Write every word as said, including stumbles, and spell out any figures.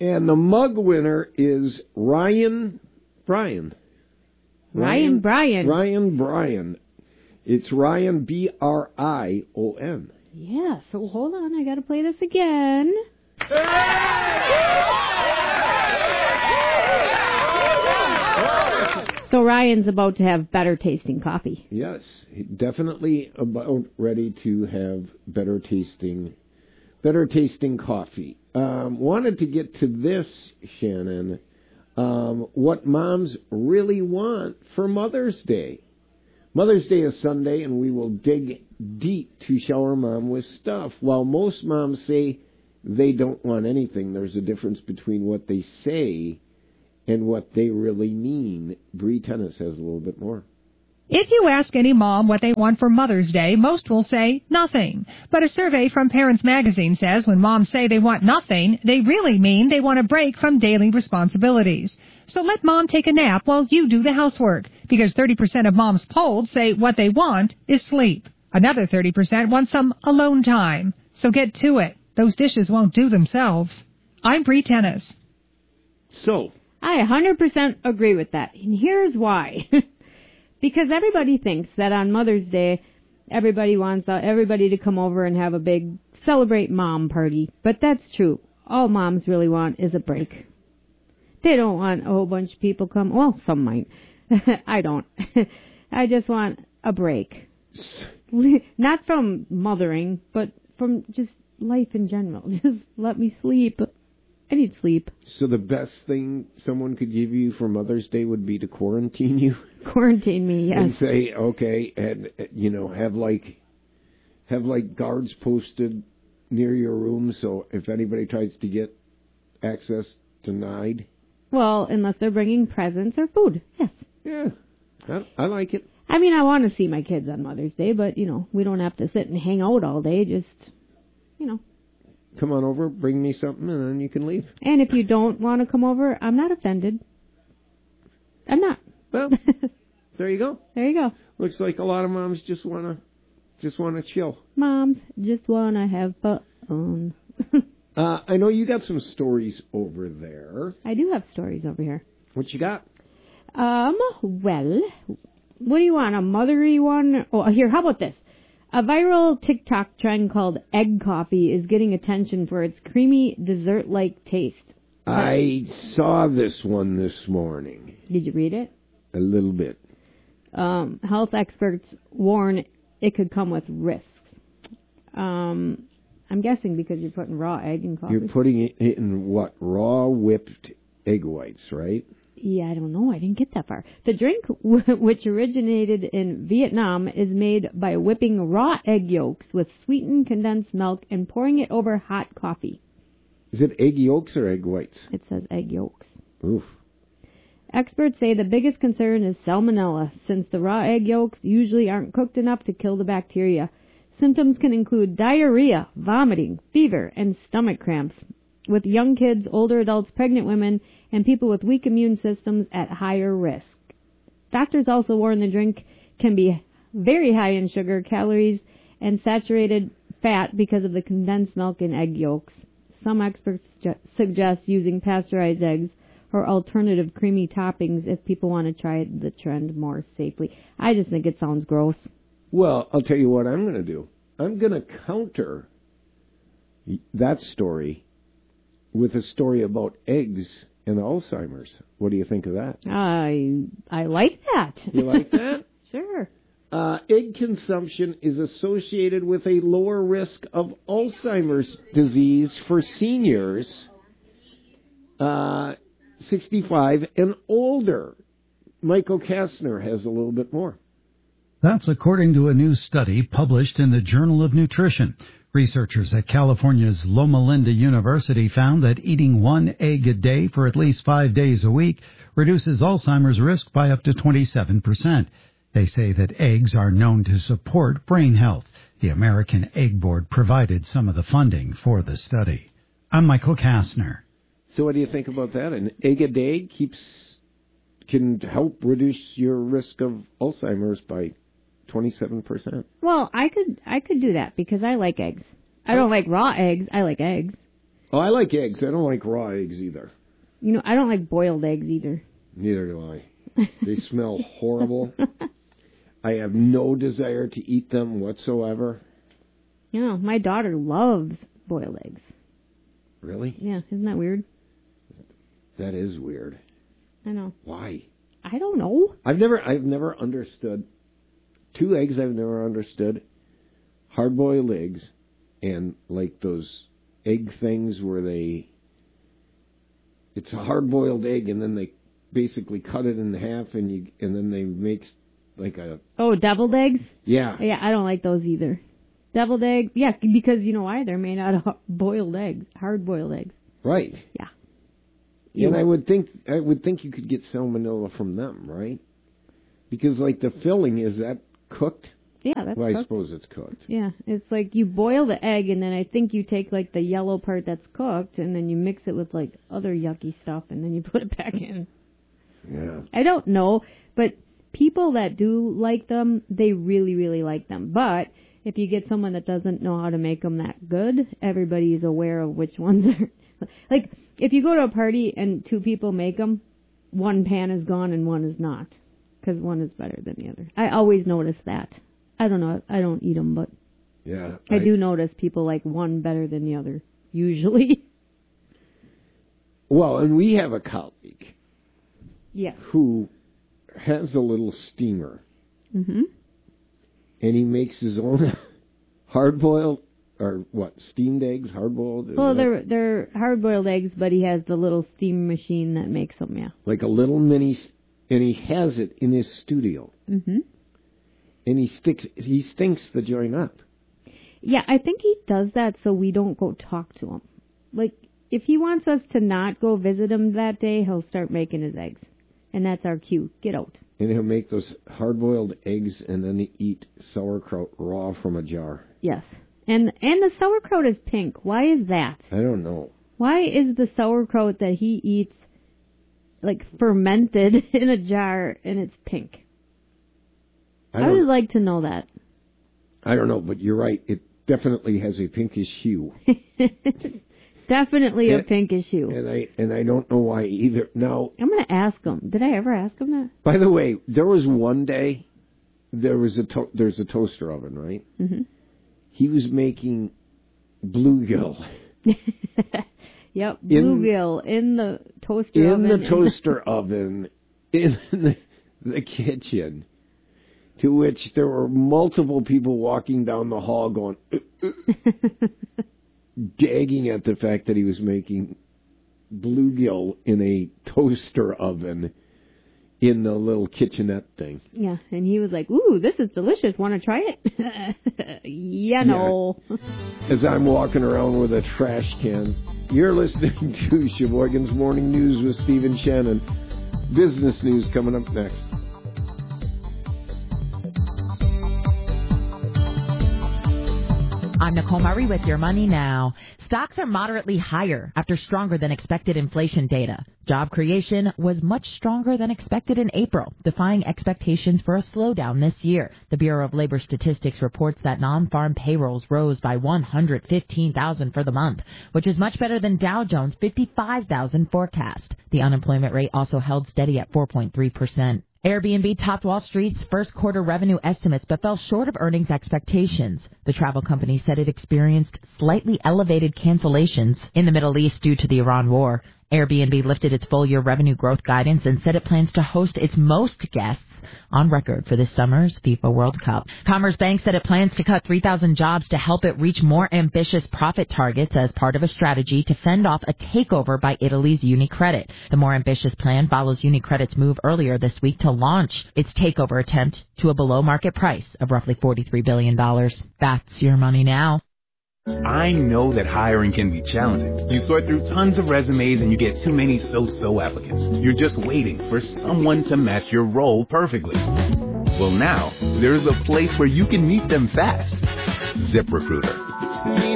And the mug winner is Ryan Bryan. Ryan Bryan. Ryan Bryan. It's Ryan, B R I O N. Yeah, so hold on. I got to play this again. So Ryan's about to have better tasting coffee. Yes, definitely about ready to have better tasting, better tasting coffee. Um, wanted to get to this, Shannon, um, what moms really want for Mother's Day. Mother's Day is Sunday, and we will dig deep to shower mom with stuff. While most moms say they don't want anything, there's a difference between what they say and what they really mean. Bree Tennis has a little bit more. If you ask any mom what they want for Mother's Day, most will say nothing. But a survey from Parents Magazine says when moms say they want nothing, they really mean they want a break from daily responsibilities. So let mom take a nap while you do the housework, because thirty percent of moms polled say what they want is sleep. Another thirty percent want some alone time. So get to it. Those dishes won't do themselves. I'm Bree Tennis. So, I one hundred percent agree with that. And here's why. Because everybody thinks that on Mother's Day, everybody wants uh, everybody to come over and have a big celebrate mom party. But that's true. All moms really want is a break. They don't want a whole bunch of people come. Well, some might. I don't. I just want a break. Not from mothering, but from just life in general. Just let me sleep. I need sleep. So the best thing someone could give you for Mother's Day would be to quarantine you? Quarantine me, yes. And say, okay, and, you know, have like, have like guards posted near your room so if anybody tries to get access, denied? Well, unless they're bringing presents or food, yes. Yeah, I, I like it. I mean, I want to see my kids on Mother's Day, but, you know, we don't have to sit and hang out all day, just, you know. Come on over, bring me something, and then you can leave. And if you don't want to come over, I'm not offended. I'm not. Well, there you go. There you go. Looks like a lot of moms just want to just want to chill. Moms just want to have fun. uh, I know you got some stories over there. I do have stories over here. What you got? Um, well, what do you want, a mothery one? Oh, here, how about this? A viral TikTok trend called egg coffee is getting attention for its creamy, dessert-like taste. I saw this one this morning. Did you read it? A little bit. Um, health experts warn it could come with risks. Um, I'm guessing because you're putting raw egg in coffee. You're putting it in what? Raw whipped egg whites, right? Yeah, I don't know. I didn't get that far. The drink, which originated in Vietnam, is made by whipping raw egg yolks with sweetened condensed milk and pouring it over hot coffee. Is it egg yolks or egg whites? It says egg yolks. Oof. Experts say the biggest concern is salmonella, since the raw egg yolks usually aren't cooked enough to kill the bacteria. Symptoms can include diarrhea, vomiting, fever, and stomach cramps, with young kids, older adults, pregnant women, and people with weak immune systems at higher risk. Doctors also warn the drink can be very high in sugar, calories, and saturated fat because of the condensed milk and egg yolks. Some experts ju- suggest using pasteurized eggs or alternative creamy toppings if people want to try the trend more safely. I just think it sounds gross. Well, I'll tell you what I'm going to do. I'm going to counter that story with a story about eggs and Alzheimer's. What do you think of that? I I like that. You like that? Sure. Uh, egg consumption is associated with a lower risk of Alzheimer's disease for seniors uh, sixty-five and older. Michael Kastner has a little bit more. That's according to a new study published in the Journal of Nutrition. Researchers at California's Loma Linda University found that eating one egg a day for at least five days a week reduces Alzheimer's risk by up to twenty-seven percent. They say that eggs are known to support brain health. The American Egg Board provided some of the funding for the study. I'm Michael Kastner. So what do you think about that? An egg a day keeps can help reduce your risk of Alzheimer's by twenty-seven percent. Well, I could I could do that because I like eggs. I don't like raw eggs. I like eggs. Oh, I like eggs. I don't like raw eggs either. You know, I don't like boiled eggs either. Neither do I. They smell horrible. I have no desire to eat them whatsoever. You know, my daughter loves boiled eggs. Really? Yeah, isn't that weird? That is weird. I know. Why? I don't know. I've never I've never understood two eggs I've never understood. Hard boiled eggs and like those egg things where they it's a hard boiled egg and then they basically cut it in half and you and then they make like a Oh, deviled eggs? Yeah. Yeah, I don't like those either. Deviled eggs, yeah, because you know why? They're made out of boiled eggs, hard boiled eggs. Right. Yeah. You and know. I would think I would think you could get salmonella from them, right? Because like the filling, is that cooked? Yeah, that's well, I cooked. suppose it's cooked. Yeah, it's like you boil the egg and then I think you take like the yellow part that's cooked and then you mix it with like other yucky stuff and then you put it back in. Yeah. I don't know, but people that do like them, they really, really like them. But if you get someone that doesn't know how to make them that good, everybody's aware of which ones are. Like, if you go to a party and two people make them, one pan is gone and one is not. Because one is better than the other. I always notice that. I don't know. I don't eat them, but yeah, I, I do notice people like one better than the other, usually. Well, and we have a colleague. Yeah. Who has a little steamer. Mm-hmm. And he makes his own hard-boiled, or what, steamed eggs, hard-boiled? Well, they're they're hard-boiled eggs, but he has the little steam machine that makes them, yeah. Like a little mini, and he has it in his studio. Mm-hmm. And he sticks, he stinks the joint up. Yeah, I think he does that so we don't go talk to him. Like, if he wants us to not go visit him that day, he'll start making his eggs. And that's our cue. Get out. And he'll make those hard-boiled eggs and then eat sauerkraut raw from a jar. Yes. And and the sauerkraut is pink. Why is that? I don't know. Why is the sauerkraut that he eats, like, fermented in a jar and it's pink? I, I would like to know that. I don't know, but you're right. It definitely has a pinkish hue. Definitely and, a pinkish hue. And I and I don't know why either. Now I'm going to ask him. Did I ever ask him that? By the way, there was one day there was a to- there's a toaster oven, right? Mm-hmm. He was making bluegill. Yep, bluegill in, in the toaster in oven. In the toaster oven in the, the kitchen. To which there were multiple people walking down the hall going, uh, uh, gagging at the fact that he was making bluegill in a toaster oven in the little kitchenette thing. Yeah, and he was like, ooh, this is delicious. Want to try it? yeah, no. Yeah. As I'm walking around with a trash can, you're listening to Sheboygan's Morning News with Stephen Shannon. Business news coming up next. I'm Nicole Murray with Your Money Now. Stocks are moderately higher after stronger than expected inflation data. Job creation was much stronger than expected in April, defying expectations for a slowdown this year. The Bureau of Labor Statistics reports that non-farm payrolls rose by one hundred fifteen thousand for the month, which is much better than Dow Jones' fifty-five thousand forecast. The unemployment rate also held steady at four point three percent. Airbnb topped Wall Street's first quarter revenue estimates but fell short of earnings expectations. The travel company said it experienced slightly elevated cancellations in the Middle East due to the Iran war. Airbnb lifted its full-year revenue growth guidance and said it plans to host its most guests on record for this summer's FIFA World Cup. Commerce Bank said it plans to cut three thousand jobs to help it reach more ambitious profit targets as part of a strategy to fend off a takeover by Italy's UniCredit. The more ambitious plan follows UniCredit's move earlier this week to launch its takeover attempt to a below-market price of roughly forty-three billion dollars. That's Your Money Now. I know that hiring can be challenging. You sort through tons of resumes and you get too many so-so applicants. You're just waiting for someone to match your role perfectly. Well, now, there's a place where you can meet them fast. ZipRecruiter.